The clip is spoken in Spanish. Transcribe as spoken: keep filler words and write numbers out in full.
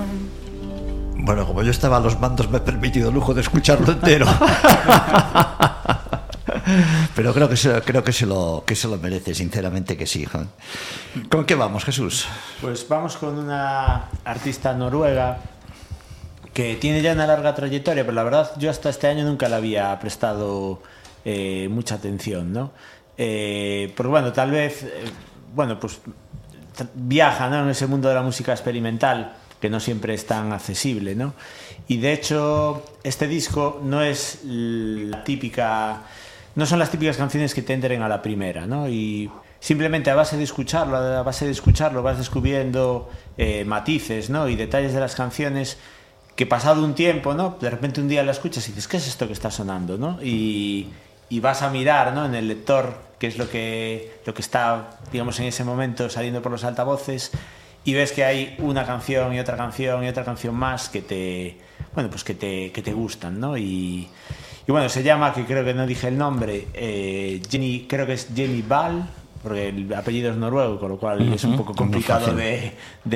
Bueno, como yo estaba a los mandos, me he permitido el lujo de escucharlo entero. Pero creo que se, creo que se lo que se lo merece, sinceramente que sí. ¿Con qué vamos, Jesús? Pues vamos con una artista noruega que tiene ya una larga trayectoria, pero la verdad yo hasta este año nunca le había prestado eh, mucha atención, ¿no? Eh, porque bueno, tal vez, eh, bueno, pues viaja, ¿no?, en ese mundo de la música experimental, que no siempre es tan accesible, ¿no? Y de hecho, este disco no es la típica, no son las típicas canciones que te entren a la primera, ¿no? Y simplemente a base de escucharlo, a base de escucharlo, vas descubriendo eh, matices, ¿no?, y detalles de las canciones que pasado un tiempo, ¿no?, de repente un día la escuchas y dices, ¿qué es esto que está sonando?, ¿no? Y, y vas a mirar, ¿no?, en el lector qué es lo que, lo que está, digamos, en ese momento saliendo por los altavoces, y ves que hay una canción y otra canción y otra canción más que te, bueno, pues que te, que te gustan, ¿no? Y, y bueno, se llama, que creo que no dije el nombre, eh, Jenny, creo que es Jenny Ball, porque el apellido es noruego, con lo cual uh-huh, es un poco complicado de, de